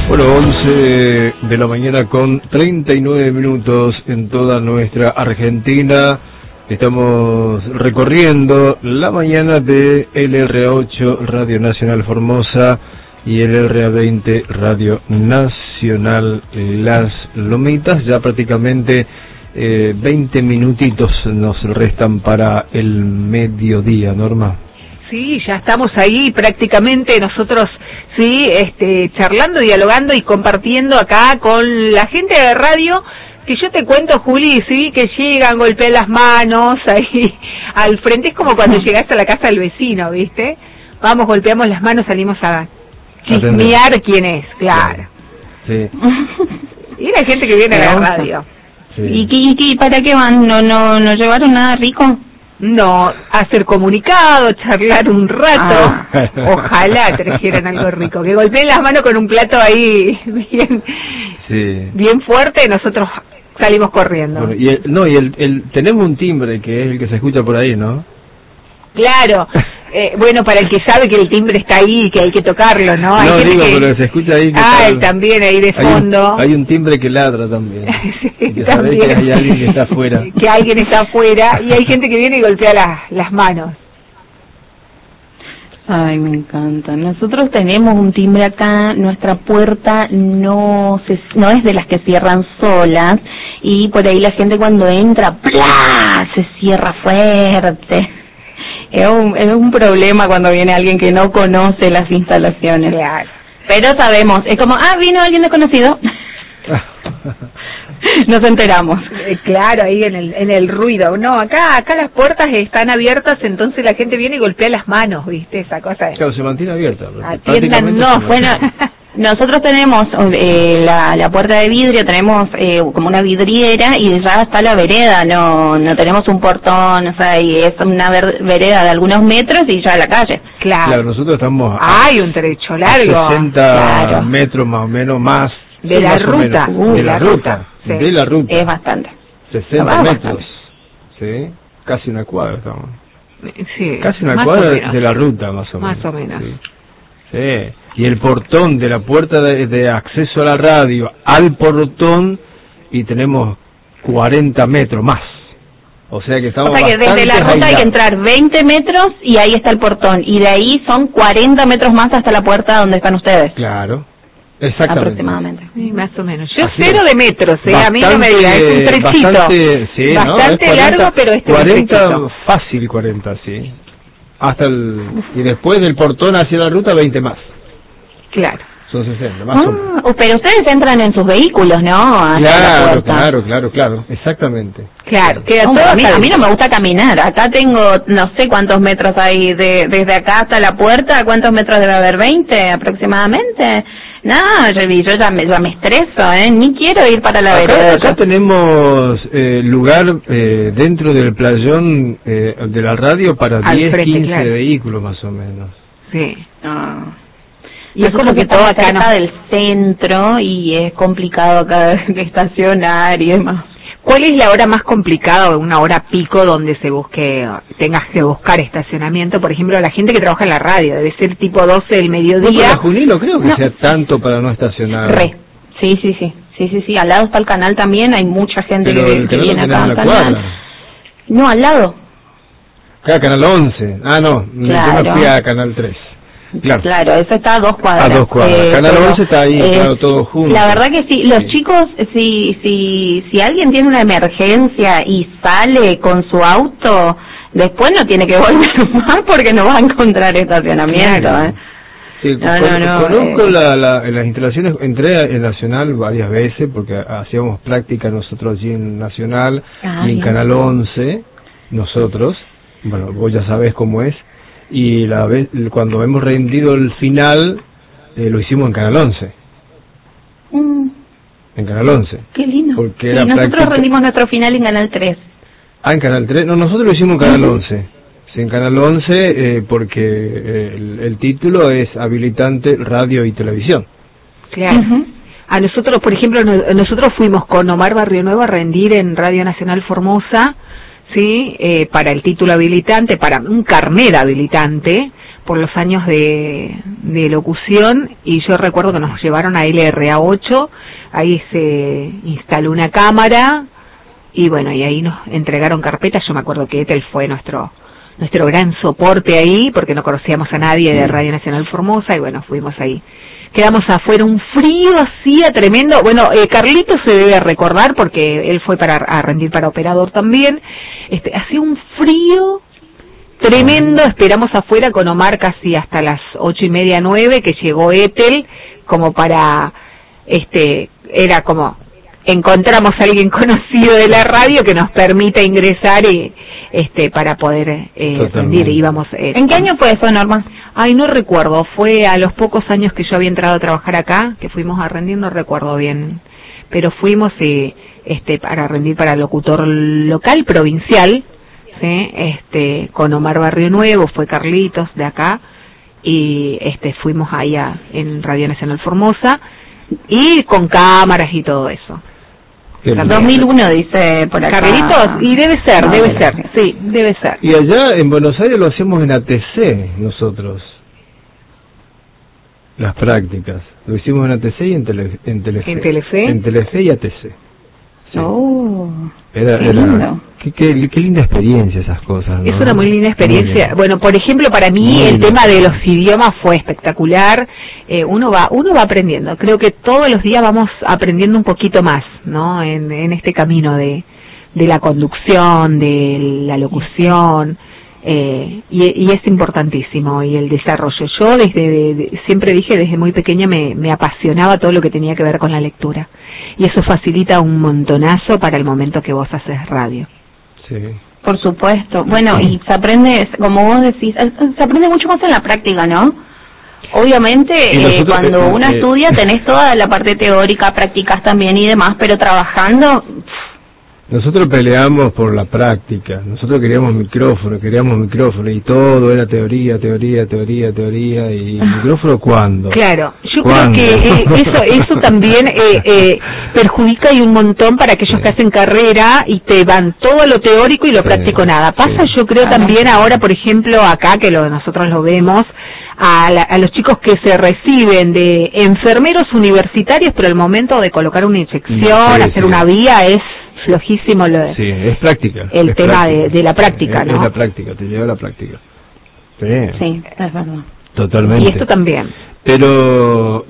Bueno, 11 de la mañana con 39 minutos en toda nuestra Argentina. Estamos recorriendo la mañana de LRA8 Radio Nacional Formosa y LRA20 Radio Nacional Las Lomitas. Ya prácticamente 20 minutitos nos restan para el mediodía, Norma. Sí, ya estamos ahí prácticamente nosotros, sí, charlando, dialogando y compartiendo acá con la gente de radio, que yo te cuento, Juli, sí, que llegan, golpean las manos ahí al frente, es como cuando llegaste a la casa del vecino, ¿viste? Vamos, golpeamos las manos, salimos a chismear quién es, claro. Sí. Y la gente que viene a la radio. Sí. ¿Y para qué van? ¿No llevaron nada rico? No, hacer comunicado, charlar un rato, ojalá trajeran algo rico, que golpeen las manos con un plato ahí bien fuerte, nosotros salimos corriendo. Bueno, tenemos un timbre que es el que se escucha por ahí, ¿no? Claro, bueno, para el que sabe que el timbre está ahí y que hay que tocarlo, ¿no? Hay pero se escucha ahí. También ahí de fondo. Hay un timbre que ladra también. Sí, que sabe que hay alguien que está afuera. Que alguien está afuera y hay gente que viene y golpea las manos. Ay, me encanta. Nosotros tenemos un timbre acá, nuestra puerta no es de las que cierran solas y por ahí la gente cuando entra, ¡plá!, se cierra fuerte. Es un problema cuando viene alguien que no conoce las instalaciones. Claro. Pero sabemos, es como, vino alguien desconocido. Nos enteramos. Claro, ahí en el ruido. No, acá las puertas están abiertas, entonces la gente viene y golpea las manos, ¿viste? Esa cosa es. Claro, se mantiene abierta. Nosotros tenemos la puerta de vidrio, tenemos como una vidriera y ya está la vereda, no tenemos un portón, o sea, y es una vereda de algunos metros y ya la calle. Claro, nosotros estamos hay un trecho largo. 60 metros más o menos más. De la ruta. De la ruta. Sí. De la ruta. Es bastante. 60 metros. Sí, casi una cuadra estamos. Sí. Casi una cuadra de la ruta, más o menos. Más o menos. Sí. Y el portón de la puerta de acceso a la radio al portón y tenemos 40 metros más. O sea que estamos que desde la ruta hay que entrar 20 metros y ahí está el portón. Y de ahí son 40 metros más hasta la puerta donde están ustedes. Claro. Exactamente. Aproximadamente. Sí, más o menos. Yo así 0 de metros, a mí no me diga, es un trechito. Bastante 40, largo, pero es 40, fácil 40, sí. Y después del portón hacia la ruta 20 más. Claro. Son 60, más o menos. Pero ustedes entran en sus vehículos, ¿no? Claro, exactamente. Claro, a mí no me gusta caminar. Acá tengo, no sé cuántos metros hay desde acá hasta la puerta. ¿Cuántos metros debe haber? 20 aproximadamente. No, yo ya me estreso, ni quiero ir para la vereda. Acá tenemos lugar dentro del playón de la radio para 10-15 vehículos más o menos. Sí. Y es como que todo acá del centro y es complicado acá de estacionar y demás. ¿Cuál es la hora más complicada, una hora pico donde tengas que buscar estacionamiento? Por ejemplo, la gente que trabaja en la radio, debe ser tipo 12 del mediodía. No, Juli, no creo que sea tanto para no estacionar. Sí, al lado está el canal también, hay mucha gente que viene acá al canal. No, al lado. Acá, Canal 11. No, yo me fui a Canal 3. Claro, eso está a 2 cuadras. A 2 cuadras. Canal 11 está ahí, todo junto. La verdad que sí, los chicos, si alguien tiene una emergencia y sale con su auto, después no tiene que volver más porque no va a encontrar estacionamiento. Sí, conozco las instalaciones, entré en Nacional varias veces porque hacíamos práctica nosotros allí en Nacional y en Canal 11, nosotros, bueno, vos ya sabés cómo es. Y cuando hemos rendido el final lo hicimos en Canal 11. En Canal 11. Qué lindo. Porque nosotros rendimos nuestro final en Canal 3. En Canal 3. No, nosotros lo hicimos en Canal 11. Sí, en Canal 11 porque el título es Habilitante Radio y Televisión. Claro. A nosotros, por ejemplo, nosotros fuimos con Omar Barrio Nuevo a rendir en Radio Nacional Formosa, sí, para el título habilitante, para un carnet habilitante, por los años de locución, y yo recuerdo que nos llevaron a LRA8, ahí se instaló una cámara, y bueno, y ahí nos entregaron carpetas. Yo me acuerdo que Ethel fue nuestro gran soporte ahí, porque no conocíamos a nadie de Radio Nacional Formosa, y bueno, fuimos ahí. Quedamos afuera, un frío hacía tremendo. Bueno, Carlitos se debe recordar, porque él fue a rendir para operador también. Hacía un frío tremendo, esperamos afuera con Omar casi hasta las 8:30, 9, que llegó Ethel, como para, era como, encontramos a alguien conocido de la radio que nos permite ingresar y para poder rendir. Íbamos. ¿En qué año fue eso, Norma? Ay, no recuerdo, fue a los pocos años que yo había entrado a trabajar acá, que fuimos a rendir, no recuerdo bien, pero fuimos para rendir para locutor local, provincial, ¿sí? Con Omar Barrio Nuevo, fue Carlitos de acá, y fuimos ahí en Radio Nacional Formosa, y con cámaras y todo eso. 2001 dice por acá. Carlitos, y debe ser, sí, debe ser. Y allá en Buenos Aires lo hacíamos en ATC nosotros, las prácticas. Lo hicimos en ATC y en Telefe. ¿En Telefe? En Telefe y ATC. Sí. Oh, Era qué linda experiencia esas cosas, ¿no? Es una muy linda experiencia. Muy bueno, por ejemplo, para mí el tema de los idiomas fue espectacular. Uno va aprendiendo. Creo que todos los días vamos aprendiendo un poquito más, ¿no? En este camino de la conducción, de la locución, y es importantísimo, y el desarrollo. Yo siempre dije, desde muy pequeña me apasionaba todo lo que tenía que ver con la lectura, y eso facilita un montonazo para el momento que vos haces radio. Sí. Por supuesto. Bueno, y se aprende, como vos decís, se aprende mucho más en la práctica, ¿no? Obviamente, cuando uno estudia tenés toda la parte teórica, practicas también y demás, pero trabajando... Nosotros peleamos por la práctica. Nosotros queríamos micrófono, y todo era teoría, y micrófono, ¿cuándo? Claro, yo creo que eso también perjudica y un montón para aquellos que hacen carrera y te van todo lo teórico y lo práctico nada. Pasa, yo creo también ahora, por ejemplo, acá que nosotros lo vemos, a los chicos que se reciben de enfermeros universitarios, pero al momento de colocar una inyección, hacer una vía, es flojísimo sí, es práctica. El tema de la práctica, ¿no? Es la práctica, te lleva a la práctica. Sí, es verdad. Totalmente. Y esto también. Pero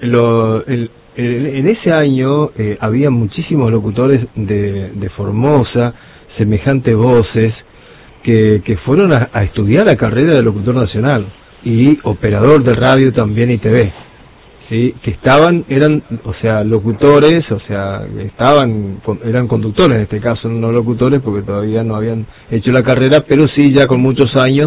en ese año había muchísimos locutores de Formosa, semejantes voces, que fueron a estudiar la carrera de locutor nacional y operador de radio también y TV. Sí, que eran locutores, eran conductores en este caso, no locutores porque todavía no habían hecho la carrera, pero sí ya con muchos años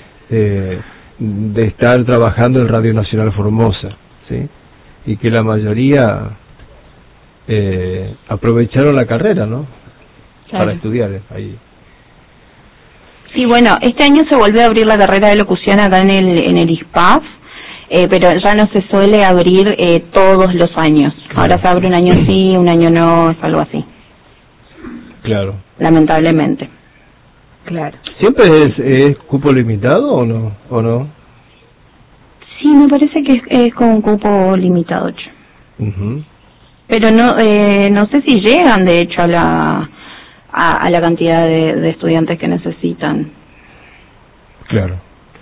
de estar trabajando en Radio Nacional Formosa, ¿sí? Y que la mayoría aprovecharon la carrera, ¿no? Claro. Para estudiar ahí. Sí, bueno, este año se volvió a abrir la carrera de locución acá en el ISPAF. Pero ya no se suele abrir todos los años. Ahora se abre un año sí, un año no, es algo así. Claro. Lamentablemente. Claro. ¿Siempre es cupo limitado o no? Sí, me parece que es con un cupo limitado. Pero no sé si llegan, de hecho, a la cantidad de estudiantes que necesitan. Claro.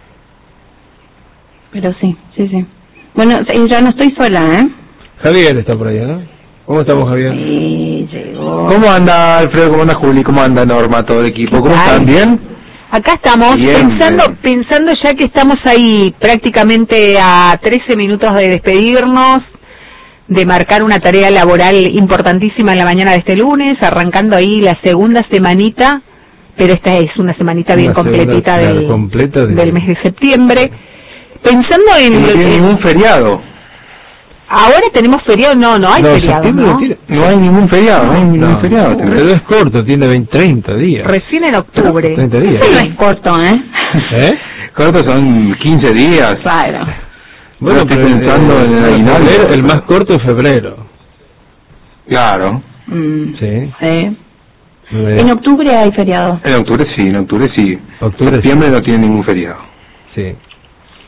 Pero sí. Bueno, ya no estoy sola, Javier está por allá, ¿no? ¿Cómo estamos, Javier? Sí, llegó. ¿Cómo anda Alfredo? ¿Cómo anda Juli? ¿Cómo anda Norma? ¿Todo el equipo? ¿Cómo están? ¿Bien? Acá estamos pensando ya que estamos ahí prácticamente a 13 minutos de despedirnos, de marcar una tarea laboral importantísima en la mañana de este lunes, arrancando ahí la segunda semanita, pero esta es una semanita bien completita del mes de septiembre. Pensando en... No tiene ningún feriado. Ahora tenemos feriado, no hay feriado, ¿no? No hay ningún feriado, feriado. Pero es corto, tiene 30 días. Recién en octubre. 30 días. No es corto, Corto son 15 días. Claro. Bueno, pero estoy pensando en el aguinaldo. El más corto es febrero. Claro. Sí. En octubre hay feriado. En octubre sí. Octubre septiembre no tiene ningún feriado. Sí.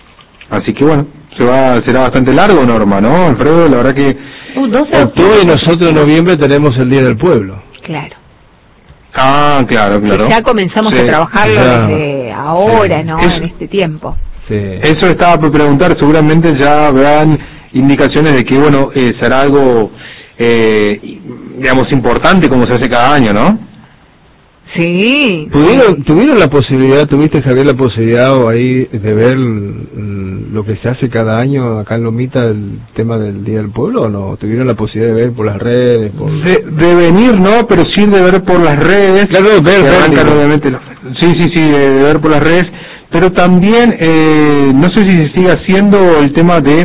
Así que bueno, será bastante largo, Norma, ¿no, Alfredo? La verdad que... 12 octubre y nosotros en noviembre tenemos el Día del Pueblo. Claro. Ah, claro. Ya comenzamos a trabajarlo desde ahora, ¿no? En este tiempo. Sí. Eso estaba por preguntar, seguramente ya habrán indicaciones de que, bueno, será algo, digamos, importante como se hace cada año, ¿no? Sí. ¿Tuvieron la posibilidad, tuviste, Javier, la posibilidad ahí de ver lo que se hace cada año acá en Lomita, el tema del Día del Pueblo, o no? ¿Tuvieron la posibilidad de ver por las redes? De venir, no, pero sí de ver por las redes. Claro, obviamente. Sí, de ver por las redes. Pero también, no sé si se sigue haciendo el tema de,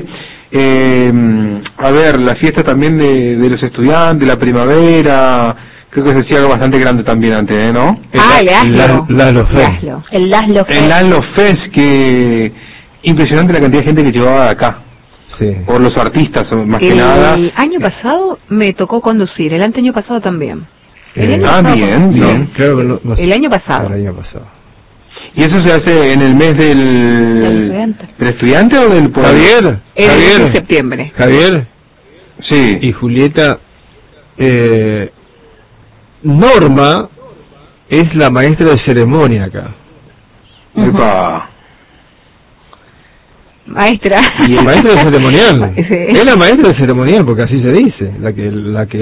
la fiesta también de los estudiantes, la primavera. Creo que se hacía algo bastante grande también antes, ¿no? El Laszlo Fest. El Laszlo Fest, que impresionante la cantidad de gente que llevaba de acá. Sí. Por los artistas, más que nada. El año pasado me tocó conducir, el año pasado también. Bien. Claro, no, el año pasado. El año pasado. ¿Y eso se hace en el mes del estudiante o del pueblo? Javier. En el mes de septiembre. Javier. Sí. Y Julieta, Norma es la maestra de ceremonia acá. Epa. Maestra. Y el maestro de ceremonial. Sí. Es la maestra de ceremonial, porque así se dice. La que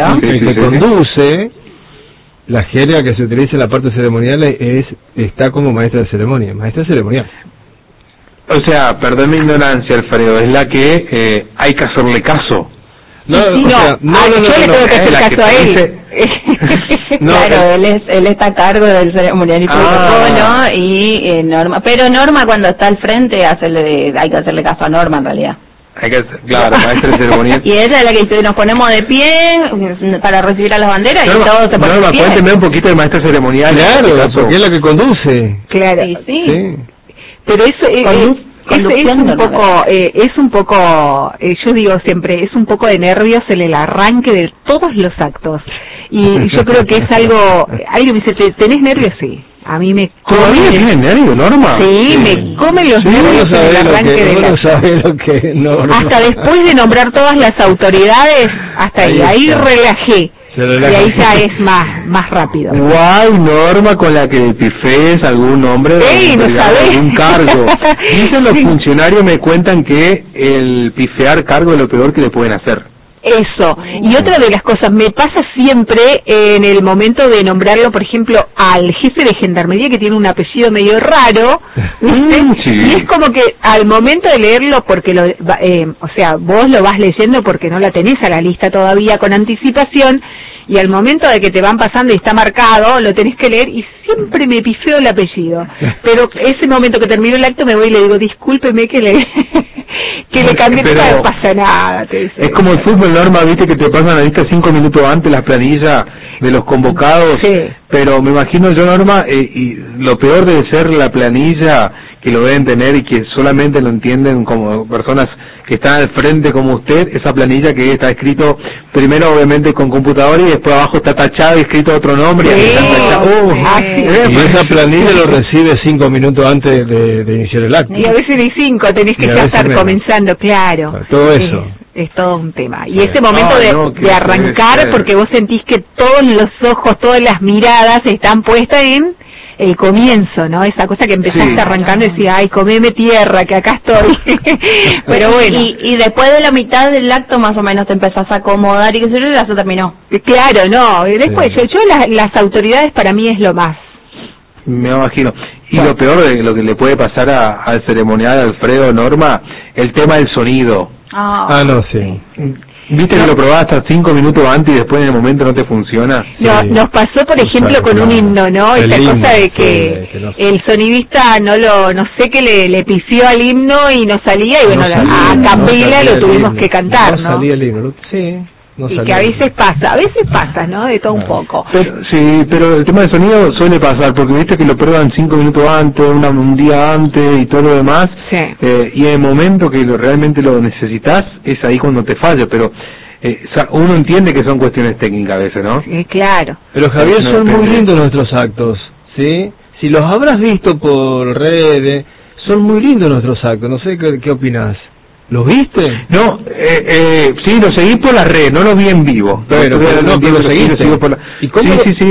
conduce, la jerga que se utiliza en la parte ceremonial está como maestra de ceremonia. Maestra de ceremonial. O sea, perdón mi ignorancia, Alfredo, es la que hay que hacerle caso. No, yo le tengo que hacer caso a él. Claro, él está a cargo del ceremonial y protocolo y Norma, pero Norma cuando está al frente hay que hacerle caso a Norma en realidad. Claro, maestra de ceremonial. Y ella es la que nos ponemos de pie para recibir a las banderas y todo se pone de pie. Cuénteme un poquito de maestra ceremonial. Claro, porque es la que conduce. Claro, sí. Pero eso es un poco, yo digo siempre, es un poco de nervios en el arranque de todos los actos. Y yo creo que es algo, alguien me dice, ¿tenés nervios? Sí. A mí me come. ¿Todavía tienes nervios, Norma? Sí, me comen los nervios en el arranque del acto. Hasta después de nombrar todas las autoridades, hasta ahí relajé. Y ahí ya es más rápido. Guay, Norma, con la que pifés algún nombre de algún cargo. Dicen los funcionarios, me cuentan que el pifear cargo es lo peor que le pueden hacer. Eso. Y otra de las cosas, me pasa siempre en el momento de nombrarlo, por ejemplo, al jefe de gendarmería, que tiene un apellido medio raro, ¿viste? Sí. Y es como que al momento de leerlo, porque o sea, vos lo vas leyendo porque no la tenés a la lista todavía con anticipación, y al momento de que te van pasando y está marcado, lo tenés que leer, y siempre me pifeo el apellido. Pero ese momento que termino el acto me voy y le digo, discúlpeme que le cambié, no pasa nada. Es como el fútbol, Norma, viste que te pasan la lista 5 minutos antes las planillas de los convocados. Sí. Pero me imagino yo, Norma, y lo peor debe ser la planilla, que lo deben tener y que solamente lo entienden como personas que están al frente como usted, esa planilla que está escrito primero obviamente con computadora y después abajo está tachado y escrito otro nombre. Sí, y esa planilla lo recibe 5 minutos antes de iniciar el acto. Y a veces ni 5, tenés que ya estar comenzando, claro. Todo eso. Es todo un tema. Y ese momento de arrancar, porque vos sentís que todos los ojos, todas las miradas están puestas en el comienzo, ¿no? Esa cosa que empezaste arrancando y decías, ay, comeme tierra, que acá estoy. Pero bueno. Y después de la mitad del acto más o menos te empezás a acomodar y que se ya se terminó. Claro, no. Después yo las autoridades para mí es lo más. Me imagino. Y lo peor de lo que le puede pasar al ceremonial, Alfredo, Norma, el tema del sonido. No, sí. ¿Viste que lo probaste hasta 5 minutos antes y después en el momento no te funciona? Nos pasó, por ejemplo, con un himno, ¿no? Esa cosa de que el sonidista no sé qué le pifió al himno y no salía, y bueno, a capela lo tuvimos que cantar, ¿no? No salía el himno, sí. Y que a veces pasa, ¿no? De todo un poco. Pero el tema del sonido suele pasar, porque viste que lo prueban 5 minutos antes, un día antes y todo lo demás, y en el momento que realmente lo necesitas, es ahí cuando te falla, pero uno entiende que son cuestiones técnicas a veces, ¿no? Sí, claro. Pero Javier, son muy lindos nuestros actos, ¿sí? Si los habrás visto por redes, son muy lindos nuestros actos, no sé qué opinás. ¿Los viste? No, sí, lo seguí por la red, no lo vi en vivo. Pero lo seguiste. ¿Y cómo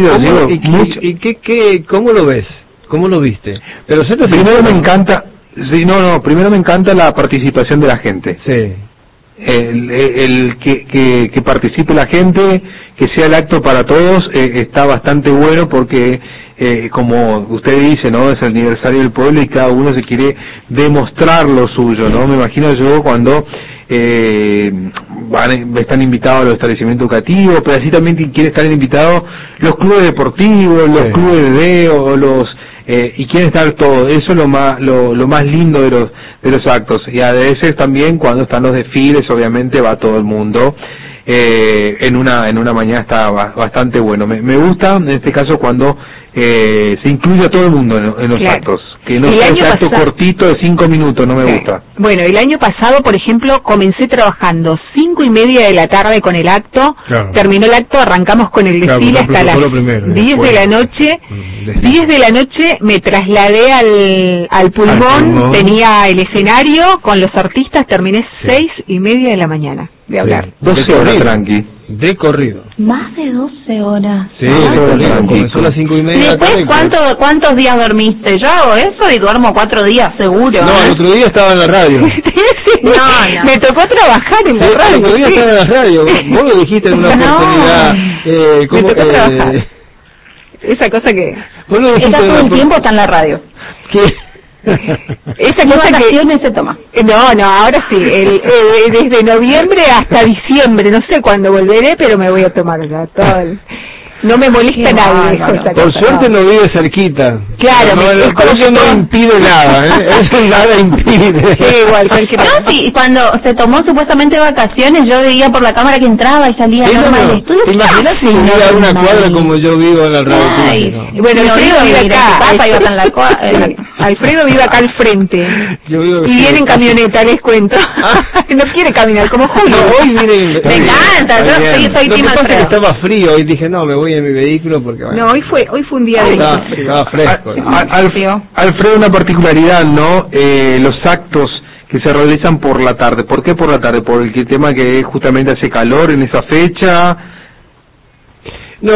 cómo lo ves? ¿Cómo lo viste? Pero primero me encanta, primero me encanta la participación de la gente. Sí. El que participe la gente, que sea el acto para todos, está bastante bueno porque como usted dice, ¿no? Es el aniversario del pueblo y cada uno se quiere demostrar lo suyo, ¿no? Me imagino yo cuando están invitados a los establecimientos educativos, pero así también quieren estar invitados los clubes deportivos, los clubes de video, y quieren estar todos. Eso es lo más lindo de los actos. Y a veces también cuando están los desfiles, obviamente va todo el mundo. En una mañana está bastante bueno. Me gusta en este caso cuando se incluye a todo el mundo en los actos, que no sea un acto cortito de 5 minutos, no me gusta. Bueno, el año pasado, por ejemplo, comencé trabajando 5:30 de la tarde con el acto, terminó el acto, arrancamos con el desfile hasta las 10 de la noche. 10 de la noche me trasladé al pulmón, tenía el escenario con los artistas, terminé 6:30 de la mañana de hablar. 12 horas tranqui. De corrido. Más de 12 horas. Sí, comenzó a las 5:30. Después, ¿cuántos días dormiste? Yo hago eso y duermo 4 días, seguro. No, el otro día estaba en la radio. No. Me tocó trabajar en la radio. El otro día estaba en la radio. Vos lo dijiste en una oportunidad. Me tocó trabajar. Esa cosa que... Ella todo el tiempo está en la radio. ¿Qué? Esa cosa vacaciones se toma. No, ahora sí, desde noviembre hasta diciembre, no sé cuándo volveré, pero me voy a tomar ya todo no me molesta nadie. Por suerte no vive cerquita. Claro, eso no impide nada, eso nada impide. Sí, igual, no, sí, cuando se tomó supuestamente vacaciones, yo veía por la cámara que entraba y salía normal. ¿Te imaginas si vivía a una cuadra como yo vivo en la radio? Bueno, Alfredo vive acá. Alfredo vive acá al frente. Y viene en camioneta, les cuento. No quiere caminar como Julio. Hoy viene. Me encanta, yo soy Tim Alfredo. Estaba frío y dije, no, me voy en mi vehículo porque no, hoy fue un día de estaba fresco. Alfredo, una particularidad, ¿no? Los actos que se realizan por la tarde. ¿Por qué por la tarde? Por el tema que justamente hace calor en esa fecha. No,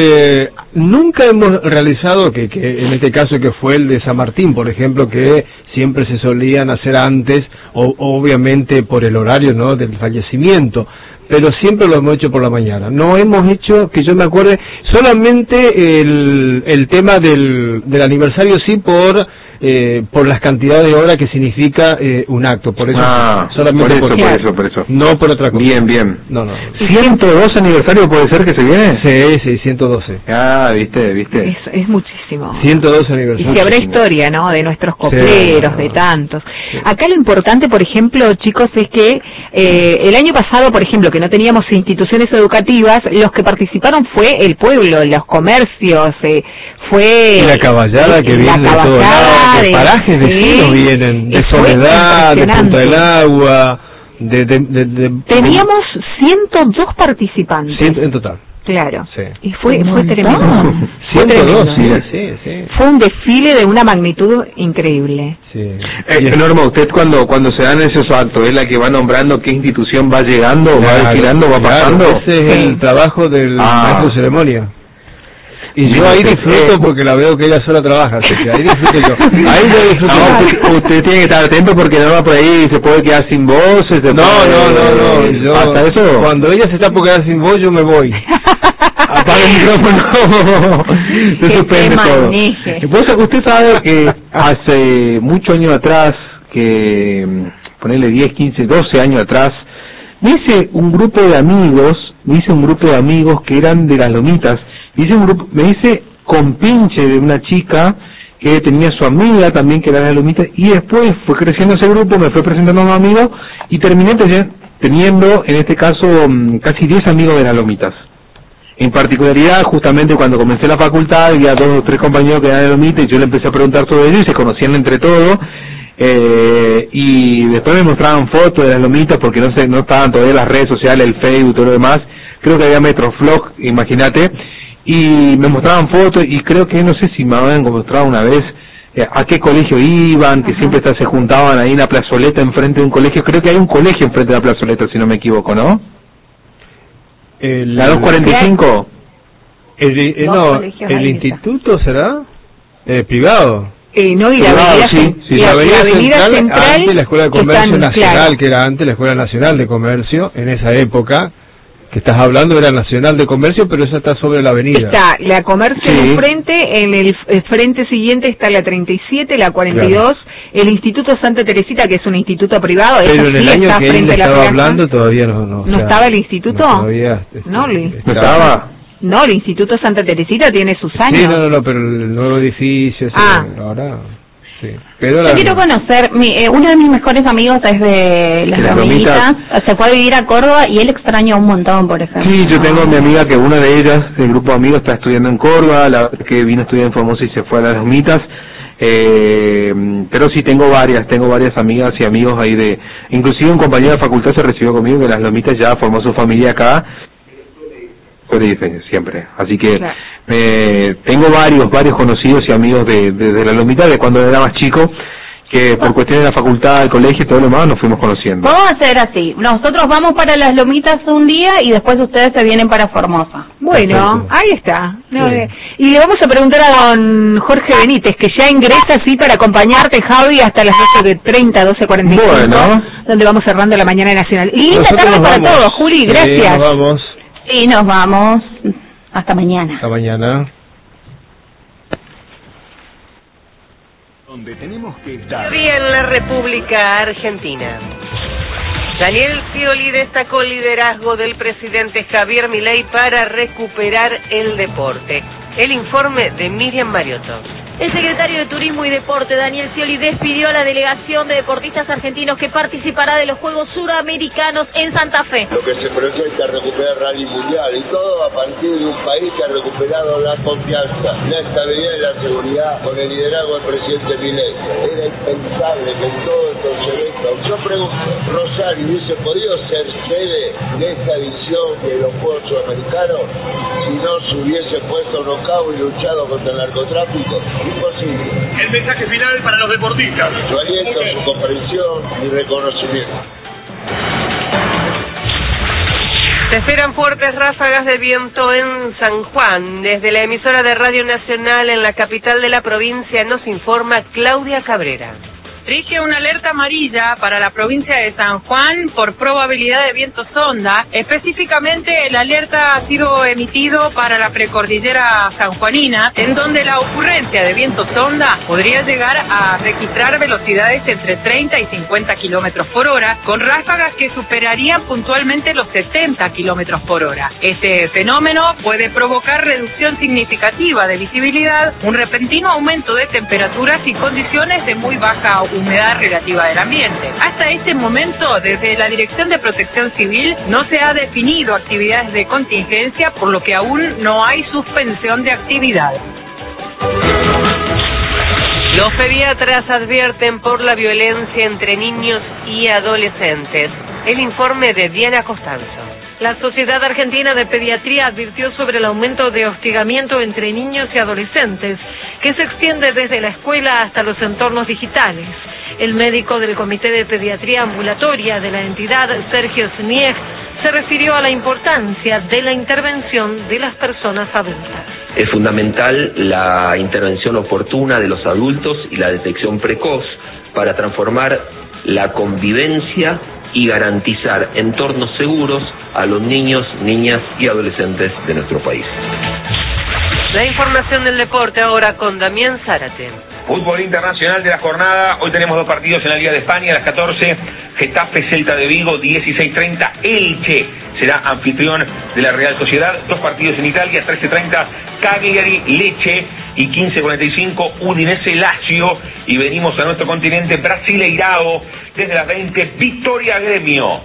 nunca hemos realizado que en este caso que fue el de San Martín, por ejemplo, que siempre se solían hacer antes, obviamente por el horario, ¿no?, del fallecimiento, pero siempre lo hemos hecho por la mañana. No hemos hecho, que yo me acuerde, solamente el tema del aniversario, sí, por las cantidades de horas que significa un acto, por eso, solamente por eso. No por otra cosa. Bien. No. 102 aniversario puede ser que se viene. Sí, 112. Viste. Es muchísimo. 112 aniversario. Y que habrá historia, ¿no?, de nuestros copleros, de tantos. Sí. Acá lo importante, por ejemplo, chicos, es que el año pasado, por ejemplo, que no teníamos instituciones educativas, los que participaron fue el pueblo, los comercios, fue... Y la caballada que viene de todos lados, de parajes vecinos vienen, de Soledad, de Punta del Agua, Teníamos 102 participantes. En total. Claro, sí. Y fue tremendo. 102, sí. Fue un desfile de una magnitud increíble. Sí. Norma, usted cuando se dan esos actos, ¿es la que va nombrando qué institución va llegando, va desfilando, va pasando? Ese es el trabajo del maestro de ceremonia. Y yo ahí disfruto porque la veo que ella sola trabaja, así que ahí disfruto yo. Ahí yo disfruto. No, usted tiene que estar atento porque no va por ahí y se puede quedar sin voz. No. Yo, ¿hasta eso? Cuando ella se está por quedar sin voz, yo me voy. Apaga el micrófono. Se suspende todo. Usted sabe que hace muchos años atrás, que ponerle 10, 15, 12 años atrás, me hice un grupo de amigos que eran de las Lomitas. Me hice compinche de una chica que tenía su amiga también que era de las Lomitas, y después fue creciendo ese grupo, me fue presentando a unos amigos y terminé teniendo en este caso casi 10 amigos de las Lomitas. En particularidad, justamente cuando comencé la facultad, había 2 o 3 compañeros que eran de Lomitas y yo le empecé a preguntar sobre ellos y se conocían entre todos. Y después me mostraban fotos de las Lomitas porque no estaban todavía las redes sociales, el Facebook y todo lo demás. Creo que había Metroflog, imagínate. Y me mostraban fotos y creo que, no sé si me habían mostrado una vez a qué colegio iban, que siempre se juntaban ahí en la plazoleta enfrente de un colegio. Creo que hay un colegio enfrente de la plazoleta, si no me equivoco, ¿no? La 245. El instituto será privado. No, y la avenida, la avenida central, antes la Escuela de Comercio Nacional, claro, que era antes la Escuela Nacional de Comercio, en esa época que estás hablando era Nacional de Comercio, pero esa está sobre la avenida. Está la Comercio enfrente, en el frente siguiente está la 37, la 42, claro. El Instituto Santa Teresita, que es un instituto privado. Pero en el año que él estaba hablando todavía no. ¿No estaba el instituto? No, todavía, ¿No estaba? No, el Instituto Santa Teresita tiene sus años. Sí, no, pero el nuevo edificio, ahora... Sí. Pero yo quiero conocer, uno de mis mejores amigos es de Las Lomitas, se fue a vivir a Córdoba y él extraña un montón, por ejemplo. Sí, yo tengo a mi amiga que una de ellas, del grupo de amigos, está estudiando en Córdoba, la que vino a estudiar en Formosa y se fue a Las Lomitas, pero sí tengo varias amigas y amigos ahí inclusive un compañero de facultad se recibió conmigo que Las Lomitas ya formó su familia acá, siempre, así que claro. Tengo varios conocidos y amigos de Las Lomitas de cuando era más chico, que por cuestiones de la facultad, el colegio y todo lo demás nos fuimos conociendo. Vamos a hacer así, nosotros vamos para Las Lomitas un día y después ustedes se vienen para Formosa. Bueno, ahí está. Y le vamos a preguntar a don Jorge Benítez, que ya ingresa así para acompañarte, Javi, hasta las 12:45, bueno, donde vamos cerrando la mañana nacional. Y linda tarde para todos, Juli, gracias. Nos vamos. Y nos vamos. Hasta mañana. Hasta mañana. Donde tenemos que estar. En la República Argentina. Daniel Scioli destacó el liderazgo del presidente Javier Milei para recuperar el deporte. El informe de Miriam Mariotto. El secretario de Turismo y Deporte, Daniel Scioli, despidió a la delegación de deportistas argentinos que participará de los Juegos Suramericanos en Santa Fe. Lo que se proyecta es recuperar Rally Mundial y todo a partir de un país que ha recuperado la confianza, la estabilidad y la seguridad con el liderazgo del presidente Milei. Era impensable que en todos estos eventos, yo pregunto, Rosario hubiese podido ser sede de esta edición de los Juegos Sudamericanos si no se hubiese puesto knockout y luchado contra el narcotráfico. Imposible. El mensaje final para los deportistas. Su aliento, su comprensión y reconocimiento. Se esperan fuertes ráfagas de viento en San Juan. Desde la emisora de Radio Nacional en la capital de la provincia nos informa Claudia Cabrera. Rige una alerta amarilla para la provincia de San Juan por probabilidad de viento sonda. Específicamente, el alerta ha sido emitido para la precordillera sanjuanina, en donde la ocurrencia de viento sonda podría llegar a registrar velocidades entre 30 y 50 kilómetros por hora, con ráfagas que superarían puntualmente los 70 kilómetros por hora. Este fenómeno puede provocar reducción significativa de visibilidad, un repentino aumento de temperaturas y condiciones de muy baja humedad relativa del ambiente. Hasta este momento, desde la Dirección de Protección Civil, no se ha definido actividades de contingencia, por lo que aún no hay suspensión de actividad. Los pediatras advierten por la violencia entre niños y adolescentes. El informe de Diana Costanzo. La Sociedad Argentina de Pediatría advirtió sobre el aumento de hostigamiento entre niños y adolescentes, que se extiende desde la escuela hasta los entornos digitales. El médico del Comité de Pediatría Ambulatoria de la entidad, Sergio Snieg, se refirió a la importancia de la intervención de las personas adultas. Es fundamental la intervención oportuna de los adultos y la detección precoz para transformar la convivencia y garantizar entornos seguros a los niños, niñas y adolescentes de nuestro país. La información del deporte ahora con Damián Zárate. Fútbol internacional de la jornada. Hoy tenemos dos partidos en la Liga de España. A las 14, Getafe Celta de Vigo, 16:30. Elche será anfitrión de la Real Sociedad. Dos partidos en Italia, 13:30, Cagliari Lecce y 15:45, Udinese Lazio. Y venimos a nuestro continente, Brasileirao, desde las 20, Victoria Gremio.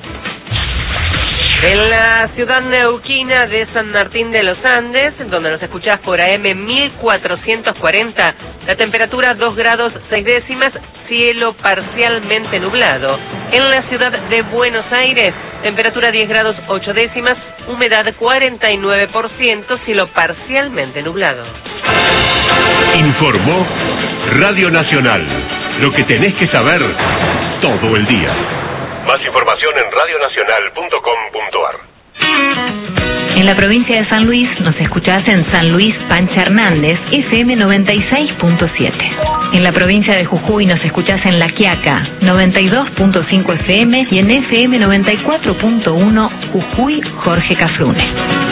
En la ciudad neuquina de San Martín de los Andes, donde nos escuchás por AM 1440, la temperatura 2 grados 6 décimas, cielo parcialmente nublado. En la ciudad de Buenos Aires, temperatura 10 grados 8 décimas, humedad 49%, cielo parcialmente nublado. Informó Radio Nacional, lo que tenés que saber todo el día. Más información en radionacional.com.ar. En la provincia de San Luis nos escuchás en San Luis Pancha Hernández, FM 96.7. En la provincia de Jujuy nos escuchás en La Quiaca, 92.5 FM y en FM 94.1 Jujuy Jorge Cafrune.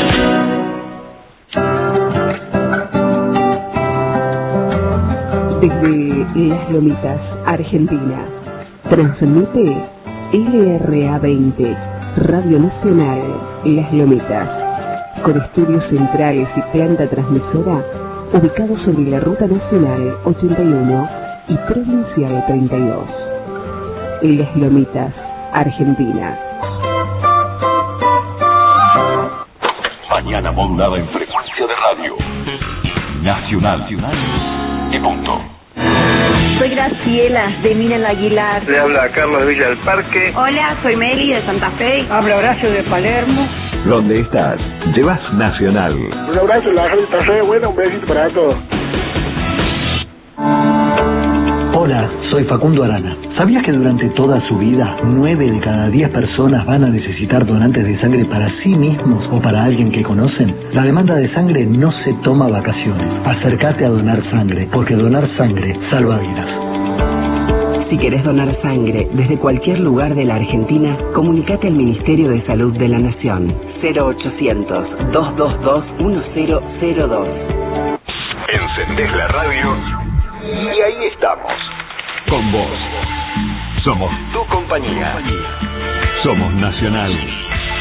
Desde Las Lomitas, Argentina, transmite LRA 20, Radio Nacional Las Lomitas, con estudios centrales y planta transmisora ubicados sobre la Ruta Nacional 81 y Provincial 32. Las Lomitas, Argentina. Mañana modulada en frecuencia de radio nacional y punto. Soy Graciela, de Mina Aguilar. Le habla Carlos de Villa del Parque. Hola, soy Meli, de Santa Fe. Habla Horacio de Palermo. ¿Dónde estás? Llevas Nacional. Un abrazo, la gente está re buena, un besito para todos. Hola, soy Facundo Arana. ¿Sabías que durante toda su vida, 9 de cada 10 personas van a necesitar donantes de sangre para sí mismos o para alguien que conocen? La demanda de sangre no se toma vacaciones. Acércate a donar sangre, porque donar sangre salva vidas. Si querés donar sangre desde cualquier lugar de la Argentina, comunicate al Ministerio de Salud de la Nación. 0800-222-1002. Encendés la radio y ahí estamos. Con vos. Somos tu compañía. Somos Nacional.